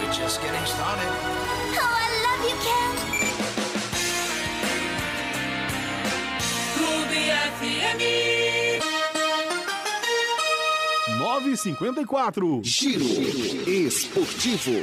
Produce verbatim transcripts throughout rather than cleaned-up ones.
just getting started. Oh, I love you, Ken. Clube F M. nove e cinquenta e quatro. Giro Esportivo.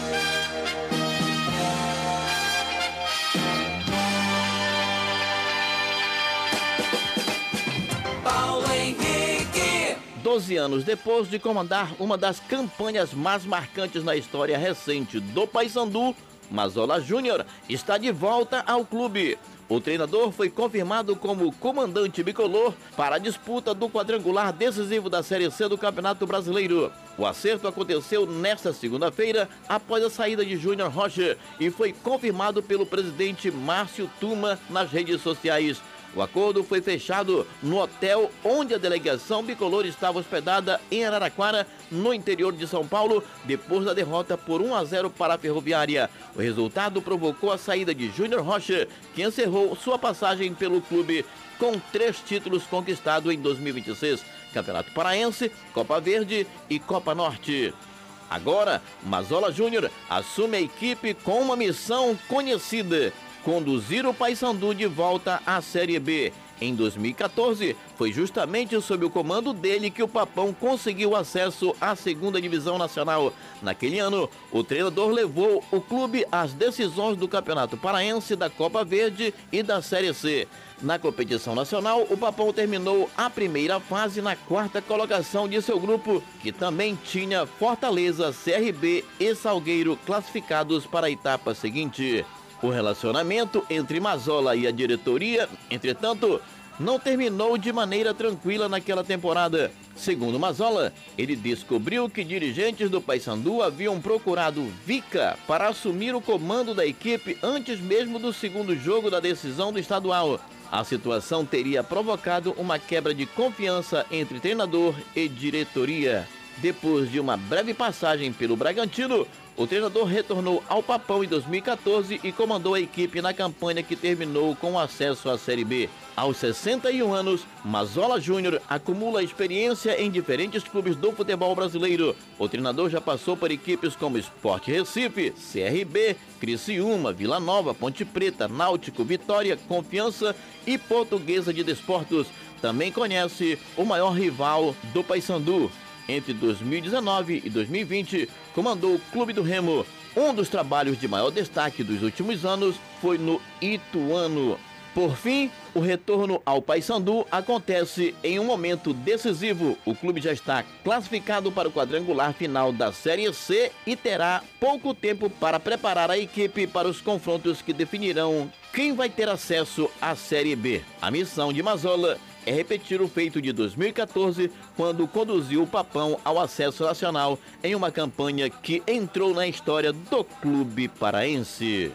Paulo Henrique. doze anos depois de comandar uma das campanhas mais marcantes na história recente do Paysandu, Mazzola Júnior está de volta ao clube. O treinador foi confirmado como comandante bicolor para a disputa do quadrangular decisivo da Série C do Campeonato Brasileiro. O acerto aconteceu nesta segunda-feira, após a saída de Júnior Rocha, e foi confirmado pelo presidente Márcio Tuma nas redes sociais. O acordo foi fechado no hotel onde a delegação bicolor estava hospedada em Araraquara, no interior de São Paulo, depois da derrota por um a zero para a Ferroviária. O resultado provocou a saída de Júnior Rocha, que encerrou sua passagem pelo clube com três títulos conquistados em dois mil e vinte e seis, Campeonato Paraense, Copa Verde e Copa Norte. Agora, Mazzola Júnior assume a equipe com uma missão conhecida: conduzir o Paysandu de volta à Série B. Em dois mil e quatorze, foi justamente sob o comando dele que o Papão conseguiu acesso à segunda divisão nacional. Naquele ano, o treinador levou o clube às decisões do Campeonato Paraense, da Copa Verde e da Série C. Na competição nacional, o Papão terminou a primeira fase na quarta colocação de seu grupo, que também tinha Fortaleza, C R B e Salgueiro classificados para a etapa seguinte. O relacionamento entre Mazzola e a diretoria, entretanto, não terminou de maneira tranquila naquela temporada. Segundo Mazzola, ele descobriu que dirigentes do Paysandu haviam procurado Vica para assumir o comando da equipe antes mesmo do segundo jogo da decisão do estadual. A situação teria provocado uma quebra de confiança entre treinador e diretoria. Depois de uma breve passagem pelo Bragantino, o treinador retornou ao Papão em dois mil e quatorze e comandou a equipe na campanha que terminou com acesso à Série B. Aos sessenta e um anos, Mazzola Júnior acumula experiência em diferentes clubes do futebol brasileiro. O treinador já passou por equipes como Sport Recife, C R B, Criciúma, Vila Nova, Ponte Preta, Náutico, Vitória, Confiança e Portuguesa de Desportos. Também conhece o maior rival do Paysandu. Entre dois mil e dezenove e dois mil e vinte, comandou o Clube do Remo. Um dos trabalhos de maior destaque dos últimos anos foi no Ituano. Por fim, o retorno ao Paysandu acontece em um momento decisivo. O clube já está classificado para o quadrangular final da Série C e terá pouco tempo para preparar a equipe para os confrontos que definirão quem vai ter acesso à Série B. A missão de Mazzola é repetir o feito de dois mil e quatorze, quando conduziu o Papão ao acesso nacional em uma campanha que entrou na história do clube paraense.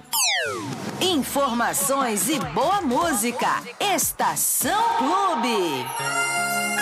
Informações e boa música. Estação Clube.